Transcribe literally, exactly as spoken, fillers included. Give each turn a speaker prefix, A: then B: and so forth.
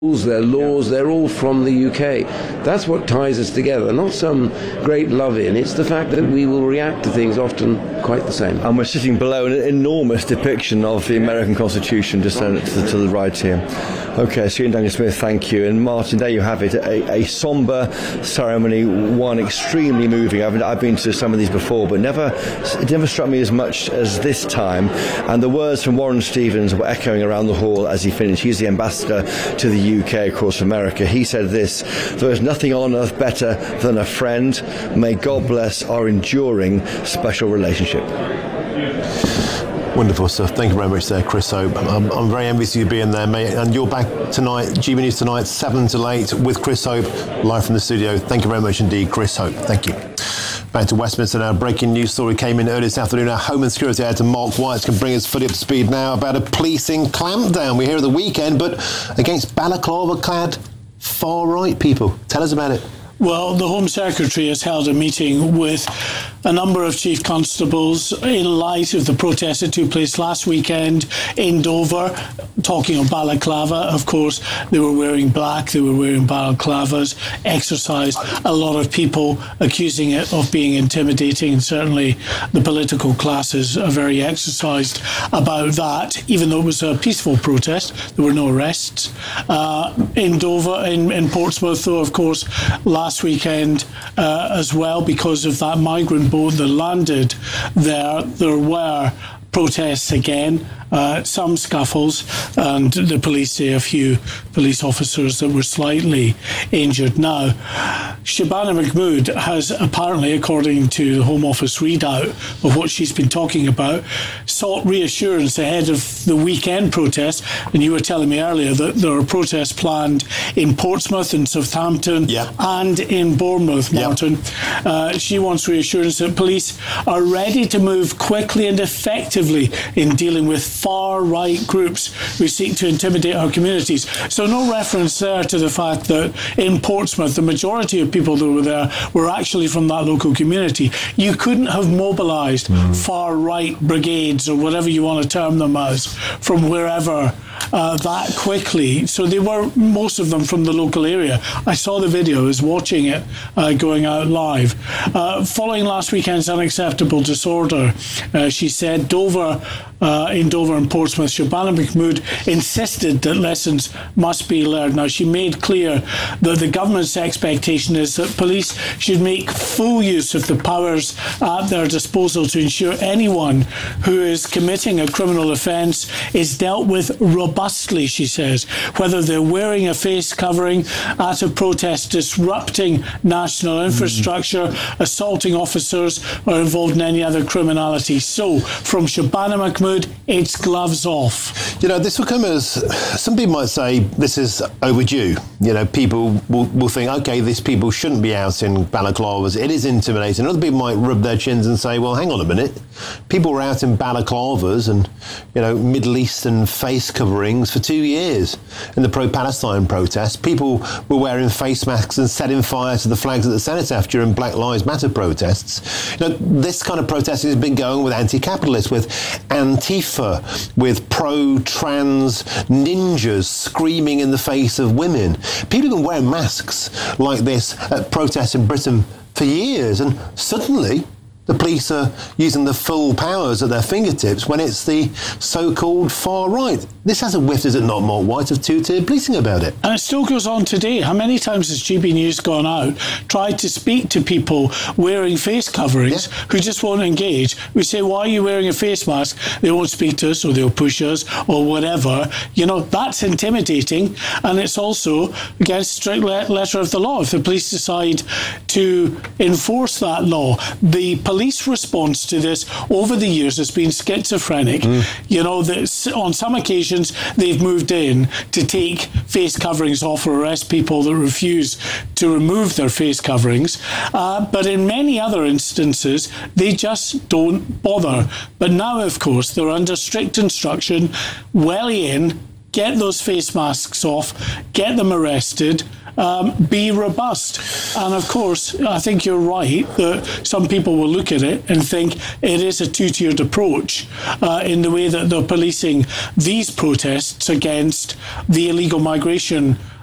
A: their laws, they're all from the U K. That's what ties us together, not some great love-in. It's the fact that we will react to things often quite the same.
B: And we're sitting below an enormous depiction of the American Constitution, just to the, to the right here. Okay, so Ian Duncan-Smith, thank you. And Martin, there you have it, a, a sombre ceremony, one extremely moving. I've, I've been to some of these before, but never it never struck me as much as this time. And the words from Warren Stevens were echoing around the hall as he finished. He's the ambassador to the U K, of course, America. He said this: "There is nothing on earth better than a friend. May God bless our enduring special relationship."
C: Wonderful stuff. Thank you very much there, Chris Hope. I'm, I'm very envious of you being there, mate. And you're back tonight, G B News tonight, seven till eight, with Chris Hope, live from the studio. Thank you very much indeed, Chris Hope. Thank you. Back to Westminster now. Breaking news story came in early this afternoon. Our Home and Security Editor Mark White can bring us fully up to speed now about a policing clampdown. We hear at the weekend, but against balaclava-clad far-right people. Tell us about it.
D: Well, the Home Secretary has held a meeting with a number of chief constables in light of the protests that took place last weekend in Dover. Talking of balaclava, of course, they were wearing black, they were wearing balaclavas, exercised. A lot of people accusing it of being intimidating, and certainly the political classes are very exercised about that, even though it was a peaceful protest. There were no arrests. Uh, in Dover, in, in Portsmouth, though, of course, last Last weekend uh, as well, because of that migrant boat that landed there, there were protests again, uh, some scuffles, and the police say a few police officers that were slightly injured. Now, Shabana Mahmood has apparently, according to the Home Office readout of what she's been talking about, sought reassurance ahead of the weekend protests. And you were telling me earlier that there are protests planned in Portsmouth and Southampton
C: yep.
D: and in Bournemouth, Martin. Yep. Uh, she wants reassurance that police are ready to move quickly and effectively in dealing with far-right groups who seek to intimidate our communities. So no reference there to the fact that in Portsmouth, the majority of people that were there were actually from that local community. You couldn't have mobilised mm. far-right brigades, or whatever you want to term them as, from wherever uh, that quickly. So they were, most of them, from the local area. I saw the video, I was watching it uh, going out live. Uh, following last weekend's unacceptable disorder, uh, she said, Dover, uh, in Dover and Portsmouth, Shabana Mahmood insisted that lessons must be learned. Now, she made clear that the government's expectation is that police should make full use of the powers at their disposal to ensure anyone who is committing a criminal offence is dealt with robustly, she says, whether they're wearing a face covering at a protest, disrupting national infrastructure, mm. assaulting officers, or involved in any other criminality. So, from Shabana Mahmood, it's gloves off.
C: You know, this will come as, some people might say this is overdue. You know, people will, will think, OK, these people shouldn't be out in balaclavas. It is intimidating. Other people might rub their chins and say, well, hang on a minute. People were out in balaclavas and, you know, Middle Eastern face coverings for two years in the pro-Palestine protests. People were wearing face masks and setting fire to the flags at the Cenotaph during Black Lives Matter protests. You know, this kind of protesting has been going with anti-capitalists, with Antifa, with pro-trans ninjas screaming in the face of women. People have been wearing masks like this at protests in Britain for years, and suddenly the police are using the full powers at their fingertips when it's the so-called far right. This has a whiff, is it not, Mark White, of two-tier policing about it?
D: And it still goes on today. How many times has G B News gone out, tried to speak to people wearing face coverings yeah. who just won't engage? We say, why are you wearing a face mask? They won't speak to us, or they'll push us, or whatever. You know, that's intimidating, and it's also against strict le- letter of the law. If the police decide to enforce that law, the police response to this over the years has been schizophrenic. Mm. You know, that on some occasions they've moved in to take face coverings off or arrest people that refuse to remove their face coverings. Uh, but in many other instances, they just don't bother. But now, of course, they're under strict instruction, welly in, get those face masks off, get them arrested, um, be robust. And of course, I think you're right that some people will look at it and think it is a two-tiered approach uh, in the way that they're policing these protests against the illegal migration